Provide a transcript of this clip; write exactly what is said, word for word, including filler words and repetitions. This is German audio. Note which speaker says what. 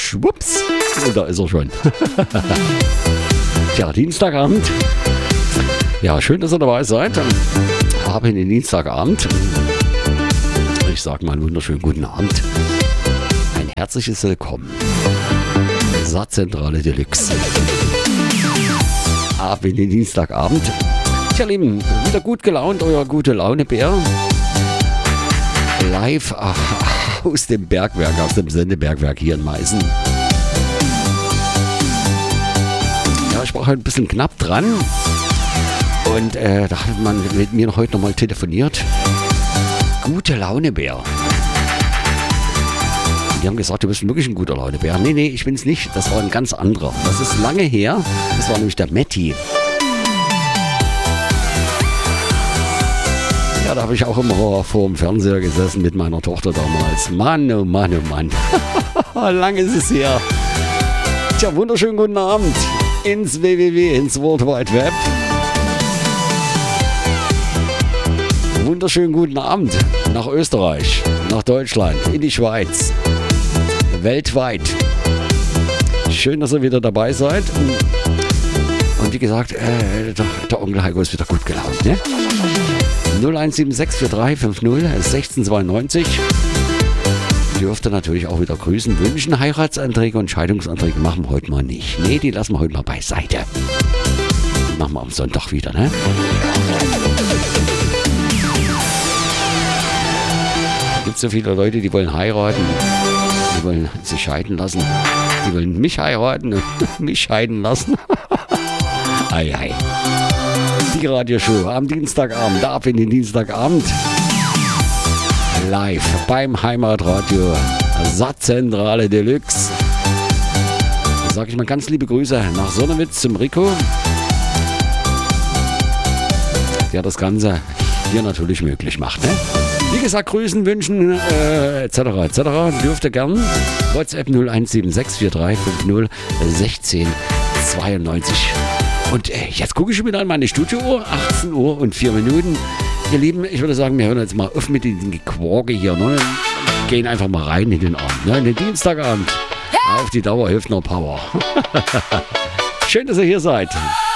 Speaker 1: schwupps, und da ist er schon. Tja, Dienstagabend. Ja, schön, dass ihr dabei seid. Haben den Dienstagabend. Ich sage mal einen wunderschönen guten Abend. Ein herzliches Willkommen. Saatzentrale Deluxe. Ab in den Dienstagabend. Tja, Lieben, wieder gut gelaunt, euer gute Laune-Bär. Live aus dem Bergwerk, aus dem Sendebergwerk hier in Meißen. Ja, ich war heute ein bisschen knapp dran. Und äh, da hat man mit mir heute nochmal telefoniert. Gute Laune-Bär. Die haben gesagt, du bist wirklich ein guter Laune-Bär. Nee, nee, ich bin's nicht. Das war ein ganz anderer. Das ist lange her. Das war nämlich der Matti. Ja, da habe ich auch immer vor dem Fernseher gesessen mit meiner Tochter damals. Mann, oh Mann, oh Mann. Lang ist es her. Tja, wunderschönen guten Abend ins W W W, ins World Wide Web. Wunderschönen guten Abend nach Österreich, nach Deutschland, in die Schweiz, weltweit. Schön, dass ihr wieder dabei seid. Und wie gesagt, äh, der, der Onkel Heiko ist wieder gut gelaunt, ne? null eins sieben sechs vier drei fünf null eins sechs zwei neun. Dürft ihr natürlich auch wieder grüßen, wünschen. Heiratsanträge und Scheidungsanträge machen wir heute mal nicht. Ne, die lassen wir heute mal beiseite. Machen wir am Sonntag wieder, ne? Es gibt so viele Leute, die wollen heiraten, die wollen sich scheiden lassen, die wollen mich heiraten und mich scheiden lassen. Ei, ei. Die Radioshow am Dienstagabend, ab in den Dienstagabend. Live beim Heimatradio Saatzentrale Deluxe. Da sage ich mal ganz liebe Grüße nach Sonnewitz zum Rico. Der das Ganze hier natürlich möglich macht, ne? Wie gesagt, grüßen, wünschen, äh, et cetera et cetera. Dürft ihr gern. WhatsApp null eins sieben sechs vier drei fünf null eins sechs zwei neun. Und äh, jetzt gucke ich schon wieder an meine Studiouhr. achtzehn Uhr und vier Minuten. Ihr Lieben, ich würde sagen, wir hören jetzt mal auf mit diesem Gequorge hier. Ne? Gehen einfach mal rein in den Abend. Ne? In den Dienstagabend. Auf die Dauer hilft noch Power. Schön, dass ihr hier seid.